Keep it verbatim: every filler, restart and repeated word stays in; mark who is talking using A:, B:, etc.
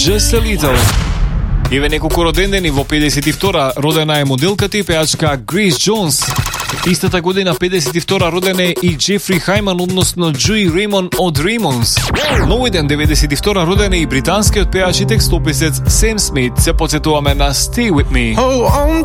A: Just a Little. Еве неколку родендени. Во педесет и втора родена е моделката и пеачка Грейс Джонс. Истата година педесет и втора роден е и Джефри Хайман, односно Джуи Реймон од Реймонс. Нови ден деветдесет и втора роден е и британскиот пеач и текстописец Сем Смит. Се потсетуваме на Stay With Me.